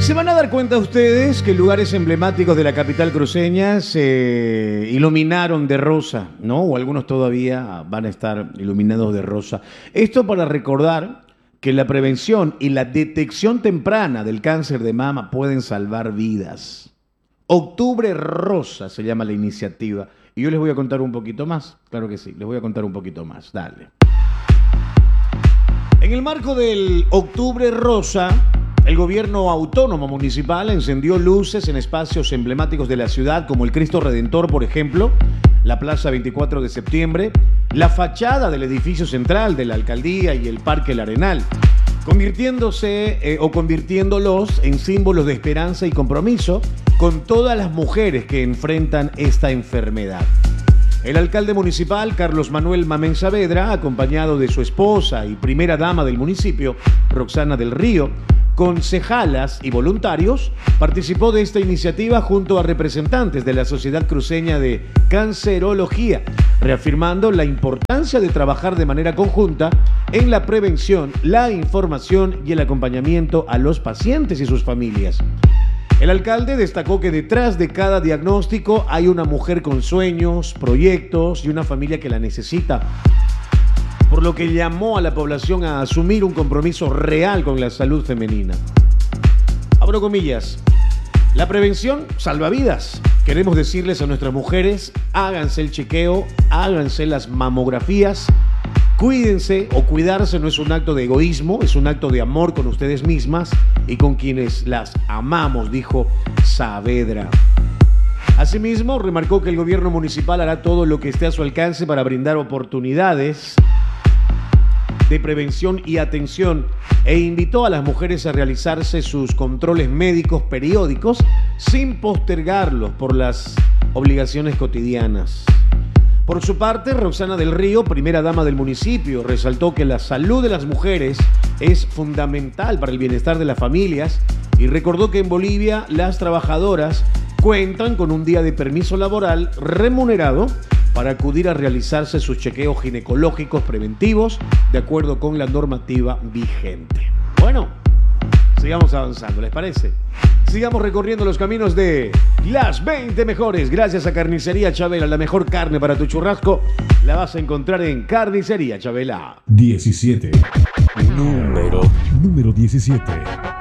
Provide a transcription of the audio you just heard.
Se van a dar cuenta ustedes que lugares emblemáticos de la capital cruceña se iluminaron de rosa, ¿no? O algunos todavía van a estar iluminados de rosa. Esto para recordar que la prevención y la detección temprana del cáncer de mama pueden salvar vidas. Octubre Rosa se llama la iniciativa. Y yo les voy a contar un poquito más. Claro que sí, les voy a contar un poquito más. Dale. En el marco del Octubre Rosa, el gobierno autónomo municipal encendió luces en espacios emblemáticos de la ciudad, como el Cristo Redentor, por ejemplo, la Plaza 24 de Septiembre, la fachada del edificio central de la alcaldía y el Parque El Arenal, convirtiéndolos en símbolos de esperanza y compromiso con todas las mujeres que enfrentan esta enfermedad. El alcalde municipal, Carlos Manuel Mamén Saavedra, acompañado de su esposa y primera dama del municipio, Roxana del Río, concejalas y voluntarios, participó de esta iniciativa junto a representantes de la Sociedad Cruceña de Cancerología, reafirmando la importancia de trabajar de manera conjunta en la prevención, la información y el acompañamiento a los pacientes y sus familias. El alcalde destacó que detrás de cada diagnóstico hay una mujer con sueños, proyectos y una familia que la necesita, por lo que llamó a la población a asumir un compromiso real con la salud femenina. Abro comillas, la prevención salva vidas. Queremos decirles a nuestras mujeres, háganse el chequeo, háganse las mamografías, cuídense, o cuidarse no es un acto de egoísmo, es un acto de amor con ustedes mismas y con quienes las amamos, dijo Saavedra. Asimismo, remarcó que el gobierno municipal hará todo lo que esté a su alcance para brindar oportunidades de prevención y atención, e invitó a las mujeres a realizarse sus controles médicos periódicos sin postergarlos por las obligaciones cotidianas. Por su parte, Roxana del Río, primera dama del municipio, resaltó que la salud de las mujeres es fundamental para el bienestar de las familias y recordó que en Bolivia las trabajadoras cuentan con un día de permiso laboral remunerado para acudir a realizarse sus chequeos ginecológicos preventivos de acuerdo con la normativa vigente. Bueno, sigamos avanzando, ¿les parece? Sigamos recorriendo los caminos de las 20 mejores. Gracias a Carnicería Chabela, la mejor carne para tu churrasco la vas a encontrar en Carnicería Chabela. 17. Número 17.